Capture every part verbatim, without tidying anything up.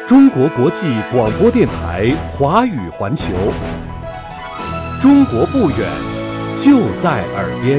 中国国际广播电台华语环球，中国不远，就在耳边。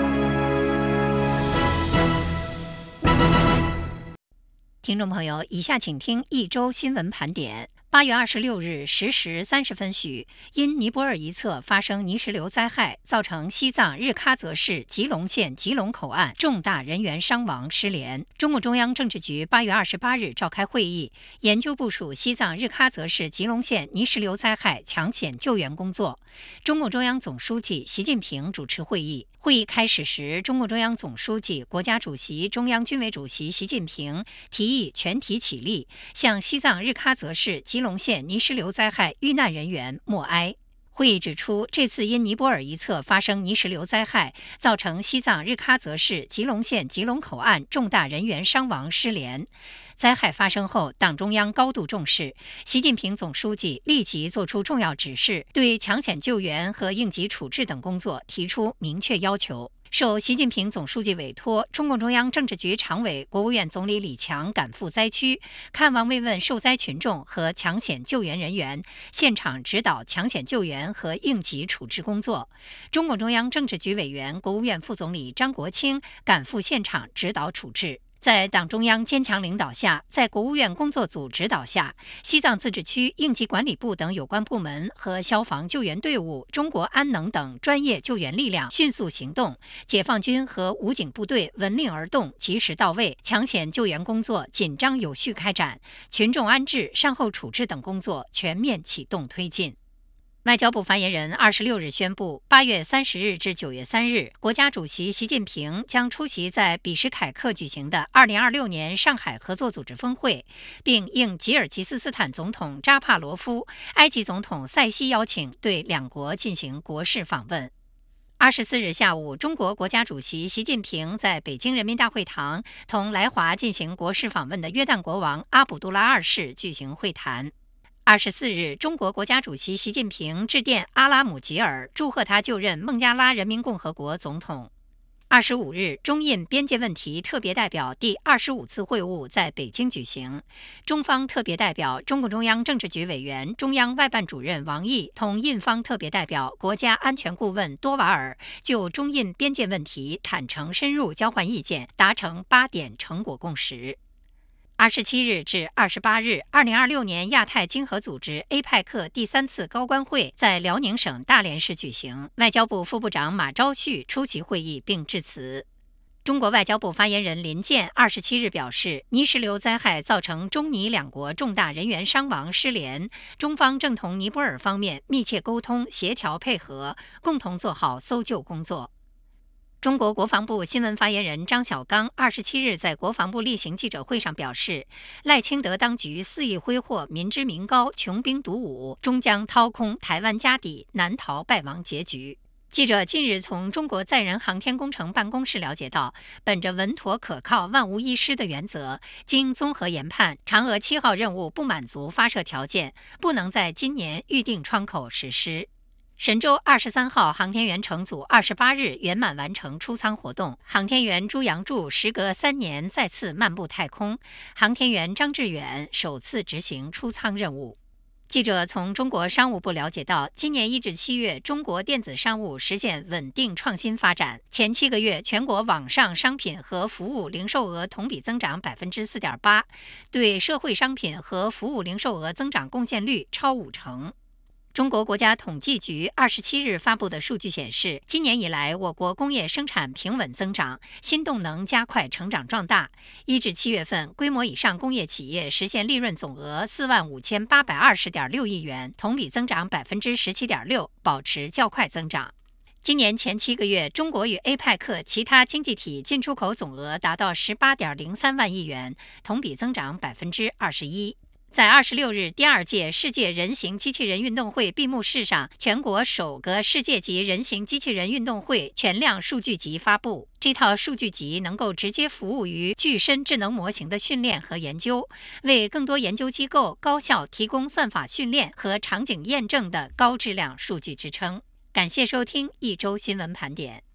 听众朋友，以下请听一周新闻盘点。八月二十六日十时三十分许，因尼泊尔一侧发生泥石流灾害，造成西藏日喀则市吉隆县吉隆口岸重大人员伤亡失联。中共中央政治局八月二十八日召开会议，研究部署西藏日喀则市吉隆县泥石流灾害抢险救援工作。中共中央总书记习近平主持会议。会议开始时，中共中央总书记、国家主席、中央军委主席习近平提议全体起立，向西藏日喀则市吉隆县泥石流灾害遇难人员默哀。会议指出，这次因尼泊尔一侧发生泥石流灾害，造成西藏日喀则市吉隆县吉隆口岸重大人员伤亡失联。灾害发生后，党中央高度重视，习近平总书记立即作出重要指示，对抢险救援和应急处置等工作提出明确要求。受习近平总书记委托，中共中央政治局常委、国务院总理李强赶赴灾区，看望慰问受灾群众和抢险救援人员，现场指导抢险救援和应急处置工作。中共中央政治局委员、国务院副总理张国清赶赴现场指导处置。在党中央坚强领导下，在国务院工作组指导下，西藏自治区应急管理部等有关部门和消防救援队伍、中国安能等专业救援力量迅速行动，解放军和武警部队闻令而动，及时到位，抢险救援工作紧张有序开展，群众安置、善后处置等工作全面启动推进。外交部发言人二十六日宣布，八月三十日至九月三日，国家主席习近平将出席在比什凯克举行的二零二六年上海合作组织峰会，并应吉尔吉斯斯坦总统扎帕罗夫、埃及总统塞西邀请，对两国进行国事访问。二十四日下午，中国国家主席习近平在北京人民大会堂同来华进行国事访问的约旦国王阿卜杜拉二世举行会谈。二十四日，中国国家主席习近平致电阿拉姆吉尔，祝贺他就任孟加拉人民共和国总统。二十五日，中印边界问题特别代表第二十五次会晤在北京举行。中方特别代表、中共中央政治局委员、中央外办主任王毅同印方特别代表、国家安全顾问多瓦尔就中印边界问题坦诚深入交换意见，达成八点成果共识。二十七日至二十八日，二零二六年亚太经合组织 A P E C 第三次高官会在辽宁省大连市举行，外交部副部长马朝旭出席会议并致辞。中国外交部发言人林健二十七日表示，泥石流灾害造成中尼两国重大人员伤亡失联，中方正同尼泊尔方面密切沟通、协调配合，共同做好搜救工作。中国国防部新闻发言人张晓刚二十七日在国防部例行记者会上表示，赖清德当局肆意挥霍民脂民膏、穷兵黩武，终将掏空台湾家底，难逃败亡结局。记者近日从中国载人航天工程办公室了解到，本着稳妥可靠、万无一失的原则，经综合研判，嫦娥七号任务不满足发射条件，不能在今年预定窗口实施。神舟二十三号航天员乘组二十八日圆满完成出舱活动，航天员朱杨柱时隔三年再次漫步太空，航天员张志远首次执行出舱任务。记者从中国商务部了解到，今年一至七月，中国电子商务实现稳定创新发展。前七个月，全国网上商品和服务零售额同比增长百分之四点八，对社会商品和服务零售额增长贡献率超五成。中国国家统计局二十七日发布的数据显示，今年以来，我国工业生产平稳增长，新动能加快成长壮大。一至七月份，规模以上工业企业实现利润总额四万五千八百二十点六亿元，同比增长百分之十七点六，保持较快增长。今年前七个月，中国与 A P E C 其他经济体进出口总额达到十八点零三万亿元，同比增长百分之二十一。在二十六日第二届世界人形机器人运动会闭幕式上，全国首个世界级人形机器人运动会全量数据集发布。这套数据集能够直接服务于具身智能模型的训练和研究，为更多研究机构高效提供算法训练和场景验证的高质量数据支撑。感谢收听一周新闻盘点。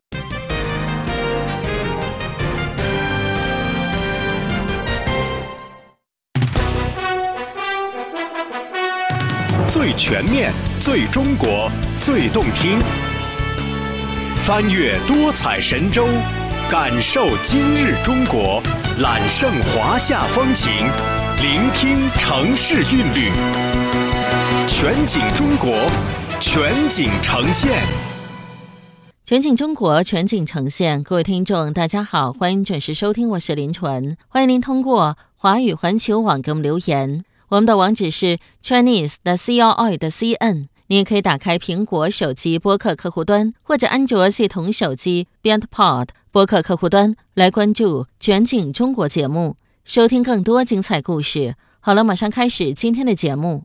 最全面、最中国、最动听。翻越多彩神州，感受今日中国，揽胜华夏风情，聆听城市韵律。全景中国，全景呈现。 全景中国，全景呈现。各位听众大家好，欢迎准时收听，我是林纯。欢迎您通过华语环球网给我们留言，我们的网址是 Chinese 的 C R I 的 C N。 您也可以打开苹果手机播客客户端，或者安卓系统手机 BeyondPod 播客客户端来关注全景中国节目，收听更多精彩故事。好了，马上开始今天的节目。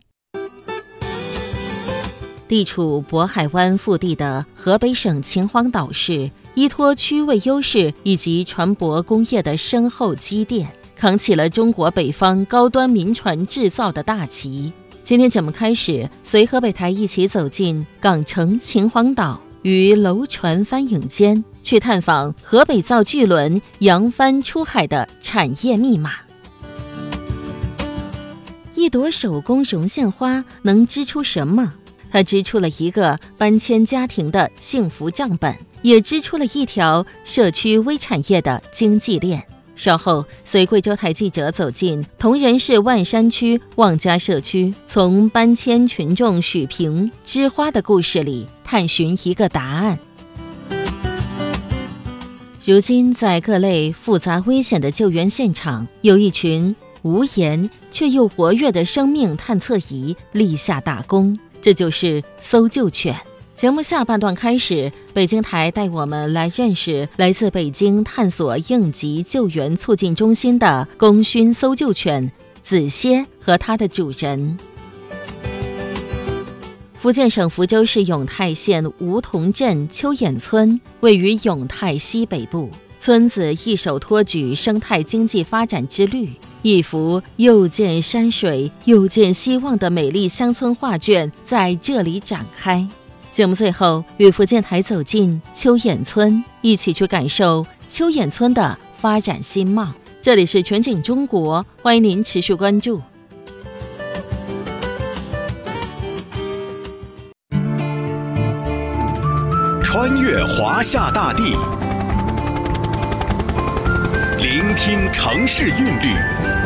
地处渤海湾腹地的河北省秦皇岛市，依托区位优势以及船舶工业的深厚积淀，扛起了中国北方高端民船制造的大旗。今天节目开始，随河北台一起走进港城秦皇岛，于楼船帆影间，去探访河北造巨轮扬帆出海的产业密码。一朵手工绒线花能织出什么？它织出了一个搬迁家庭的幸福账本，也织出了一条社区微产业的经济链。稍后随贵州台记者走进铜仁市万山区望家社区，从搬迁群众许平织花的故事里探寻一个答案。如今在各类复杂危险的救援现场，有一群无言却又活跃的生命探测仪立下大功，这就是搜救犬。节目下半段开始，北京台带我们来认识来自北京探索应急救援促进中心的功勋搜救犬子歇和它的主人。福建省福州市永泰县梧桐镇秋眼村位于永泰西北部，村子一手托举生态经济发展之绿，一幅又见山水又见希望的美丽乡村画卷在这里展开。节目最后与福建台走进秋眼村，一起去感受秋眼村的发展新貌。这里是全景中国，欢迎您持续关注。 穿越华夏大地，聆听城市韵律，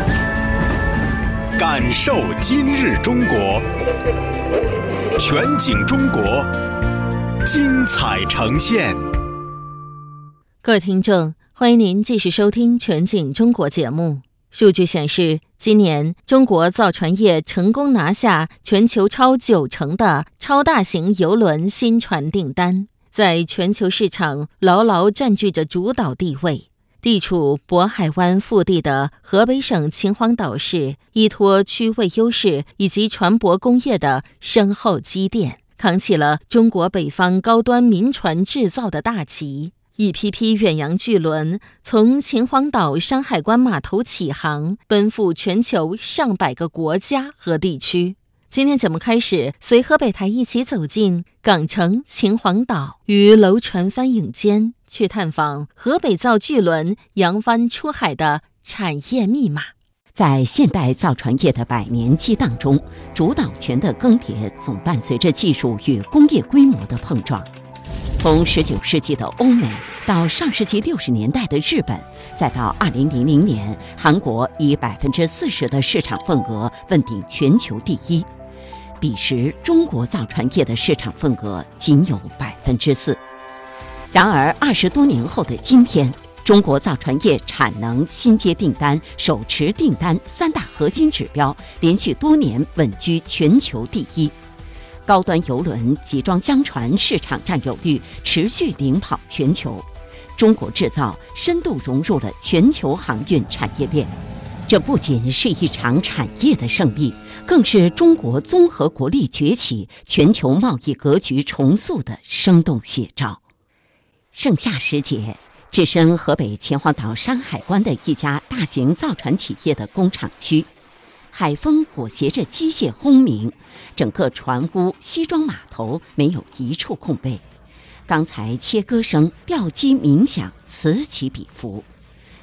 感受今日中国。全景中国，精彩呈现。 各位听众，欢迎您继续收听全景中国节目。数据显示，今年中国造船业成功拿下全球超九成的超大型邮轮新船订单，在全球市场牢牢占据着主导地位。地处渤海湾腹地的河北省秦皇岛市，依托区位优势以及船舶工业的深厚积淀，扛起了中国北方高端民船制造的大旗。一批批远洋巨轮从秦皇岛山海关码头起航，奔赴全球上百个国家和地区。今天节目开始，随河北台一起走进港城秦皇岛，于楼船帆影间，去探访河北造巨轮扬帆出海的产业密码。 在现代造船业的百年激荡中，主导权的更迭总伴随着技术与工业规模的碰撞。从十九世纪的欧美到上世纪六十年代的日本，再到二零零零年韩国以百分之四十的市场份额问鼎全球第一。彼时中国造船业的市场份额仅有百分之四。然而二十多年后的今天，中国造船业产能、新接订单、手持订单三大核心指标连续多年稳居全球第一。高端邮轮、集装箱船市场占有率持续领跑全球，中国制造深度融入了全球航运产业链。这不仅是一场产业的胜利，更是中国综合国力崛起、全球贸易格局重塑的生动写照。盛夏时节，置身河北秦皇岛山海关的一家大型造船企业的工厂区，海风裹挟着机械轰鸣，整个船坞西装码头没有一处空位。钢材切割声、吊机鸣响此起彼伏。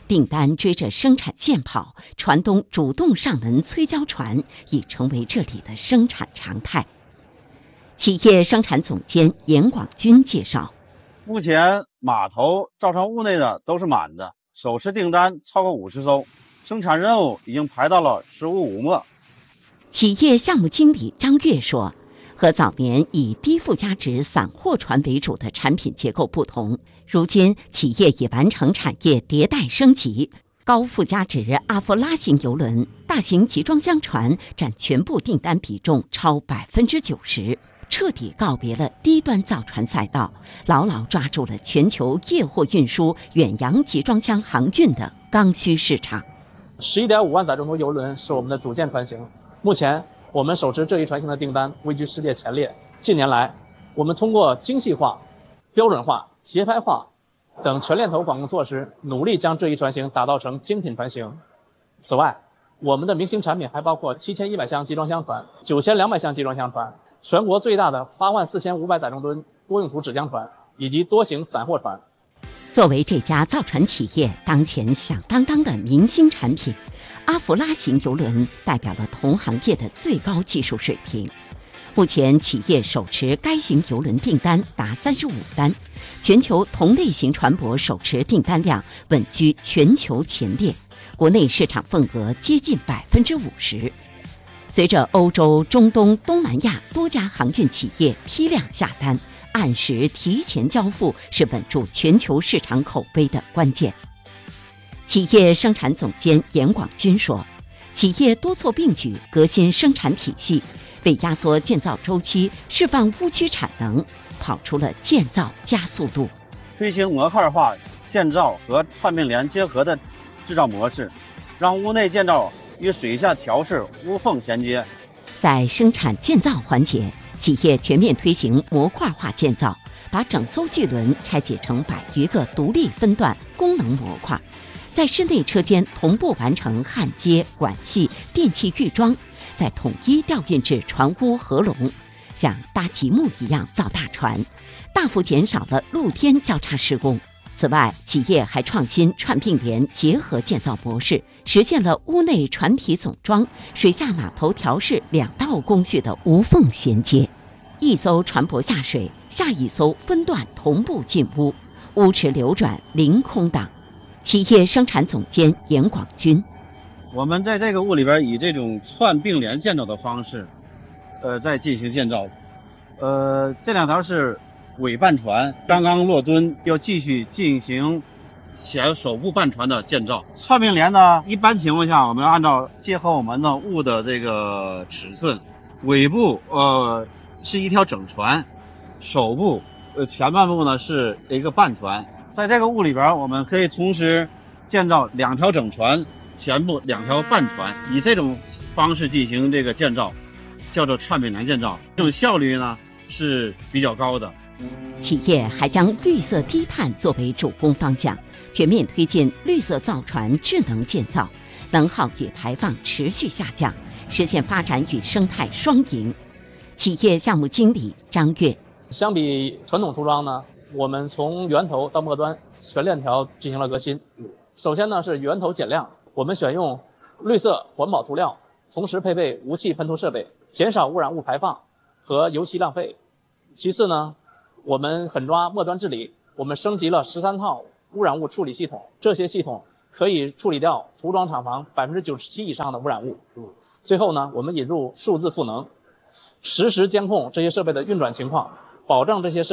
订单追着生产线跑，船东主动上门催交船，已成为这里的生产常态。企业生产总监严广军介绍， 目前码头造船坞内的都是满的，手持订单超过五十艘，生产任务已经排到了十五五末。 企业项目经理张月说，和早年以低附加值散货船为主的产品结构不同，如今企业已完成产业迭代升级，高附加值阿弗拉型邮轮、大型集装箱船占全部订单比重超百分之九十，彻底告别了低端造船赛道，牢牢抓住了全球业货运输、远洋集装箱航运的刚需市场。 十一点五万载重的邮轮是我们的主舰船型，目前我们手持这一船型的订单位居世界前列。近年来，我们通过精细化、标准化、节拍化等全链头管控措施，努力将这一船型打造成精品船型。此外，我们的明星产品还包括七千一百箱集装箱船、九千两百箱集装箱船、全国最大的八万四千五百载重吨多用途纸浆船以及多型散货船。 作为这家造船企业当前响当当的明星产品，阿弗拉型邮轮代表了同行业的最高技术水平。目前企业手持该型邮轮订单达三十五单，全球同类型船舶手持订单量稳居全球前列，国内市场份额接近百分之五十。随着欧洲、中东、东南亚多家航运企业批量下单，按时提前交付是稳住全球市场口碑的关键。企业生产总监严广军说，企业多措并举，革新生产体系，为压缩建造周期、释放污区产能，跑出了建造加速度。 推行模块化建造和串并联结合的制造模式，让屋内建造与水下调试无缝衔接。 在生产建造环节，企业全面推行模块化建造，把整艘巨轮拆解成百余个独立分段功能模块，在室内车间同步完成焊接、管系、电气预装，再统一调运至船坞合龙，像搭积木一样造大船，大幅减少了露天交叉施工。此外，企业还创新串并联结合建造模式，实现了屋内船体总装、水下码头调试两道工序的无缝衔接。一艘船舶下水，下一艘分段同步进屋，屋池流转，零空档。企业生产总监严广军， 我们在这个屋里边以这种串并联建造的方式，呃，在进行建造。呃，这两条是尾半船，刚刚落墩，要继续进行前首部半船的建造。串并联呢，一般情况下我们按照结合我们的坞的这个尺寸，尾部呃是一条整船，首部呃前半部呢是一个半船。在这个坞里边，我们可以同时建造两条整船，前部两条半船，以这种方式进行这个建造，叫做串并联建造。这种效率呢是比较高的。 企业还将绿色低碳作为主攻方向，全面推进绿色造船智能建造，能耗与排放持续下降，实现发展与生态双赢。企业项目经理张月， 相比传统涂装呢，我们从源头到末端全链条进行了革新。首先呢是源头减量，我们选用绿色环保涂料，同时配备无气喷涂设备，减少污染物排放和油漆浪费。其次呢，我们狠抓末端治理，我们升级了十三套污染物处理系统，这些系统可以处理掉涂装厂房百分之九十七以上的污染物。最后呢，我们引入数字赋能，实时监控这些设备的运转情况，保证这些设备